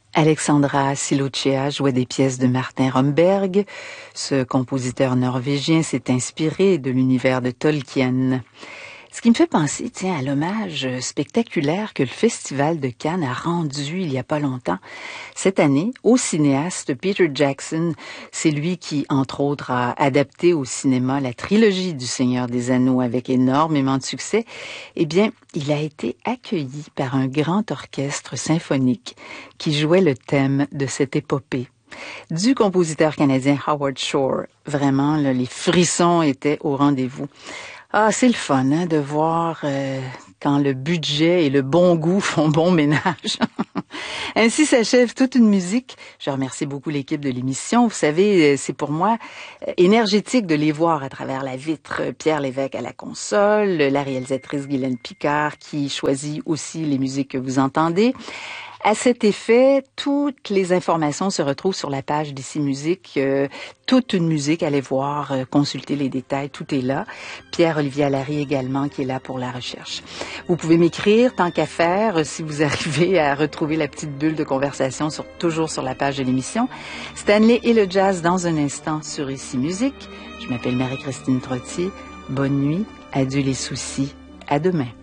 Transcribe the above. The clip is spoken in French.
Alexandra Silucea jouait des pièces de Martin Romberg. Ce compositeur norvégien s'est inspiré de l'univers de Tolkien. Ce qui me fait penser, à l'hommage spectaculaire que le Festival de Cannes a rendu il y a pas longtemps. Cette année, au cinéaste Peter Jackson, c'est lui qui, entre autres, a adapté au cinéma la trilogie du Seigneur des Anneaux avec énormément de succès. Eh bien, il a été accueilli par un grand orchestre symphonique qui jouait le thème de cette épopée du compositeur canadien Howard Shore. Vraiment, là, les frissons étaient au rendez-vous. Ah, c'est le fun, de voir quand le budget et le bon goût font bon ménage. Ainsi s'achève toute une musique. Je remercie beaucoup l'équipe de l'émission. Vous savez, c'est pour moi énergétique de les voir à travers la vitre. Pierre Lévesque à la console, la réalisatrice Guylaine Picard qui choisit aussi les musiques que vous entendez. À cet effet, toutes les informations se retrouvent sur la page d'Ici Musique. Toute une musique, allez voir, consulter les détails, tout est là. Pierre-Olivier Allary également qui est là pour la recherche. Vous pouvez m'écrire, tant qu'à faire, si vous arrivez à retrouver la petite bulle de conversation toujours sur la page de l'émission. Stanley et le jazz dans un instant sur Ici Musique. Je m'appelle Marie-Christine Trottier. Bonne nuit, adieu les soucis, à demain.